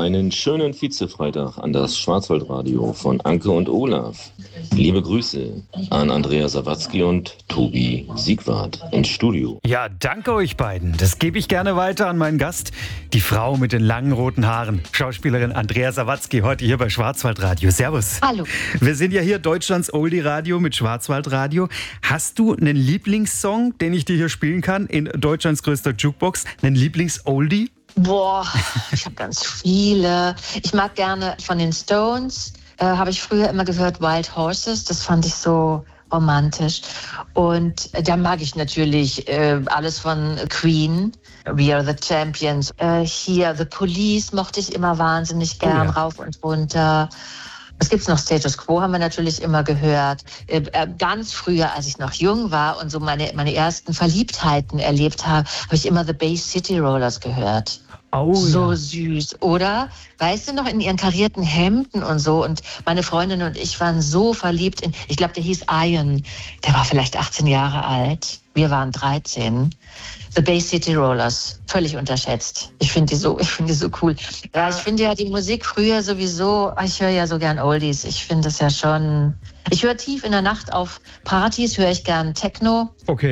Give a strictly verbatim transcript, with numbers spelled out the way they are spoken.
einen schönen Vizefreitag an das Schwarzwaldradio von Anke und Olaf. Liebe Grüße an Andrea Sawatzki und Tobi Siegwart ins Studio. Ja, danke euch beiden. Das gebe ich gerne weiter an meinen Gast, die Frau mit den langen roten Haaren, Schauspielerin Andrea Sawatzki, heute hier bei Schwarzwaldradio. Servus. Hallo. Wir sind ja hier Deutschlands Oldie-Radio mit Schwarzwaldradio. Hast du einen Lieblingssong, den ich dir hier spielen kann in Deutschlands größter Jukebox? Einen Lieblings-Oldie? Boah, ich habe ganz viele. Ich mag gerne von den Stones, äh, habe ich früher immer gehört, Wild Horses. Das fand ich so romantisch. Und äh, dann mag ich natürlich äh, alles von Queen, We Are the Champions. Äh, hier, The Police mochte ich immer wahnsinnig gern, oh ja. Rauf und runter. Was gibt's noch? Status Quo haben wir natürlich immer gehört. Äh, ganz früher, als ich noch jung war und so meine, meine ersten Verliebtheiten erlebt habe, habe ich immer The Bay City Rollers gehört. Oh, so ja. süß, oder? Weißt du noch, in ihren karierten Hemden und so. Und meine Freundin und ich waren so verliebt in, ich glaube, der hieß Ian. Der war vielleicht achtzehn Jahre alt. Wir waren dreizehn. The Bay City Rollers, völlig unterschätzt. Ich finde die so, ich finde die so cool. Ja, ich finde ja die Musik früher sowieso, ich höre ja so gern Oldies. Ich finde das ja schon, ich höre tief in der Nacht auf Partys, höre ich gern Techno. Okay.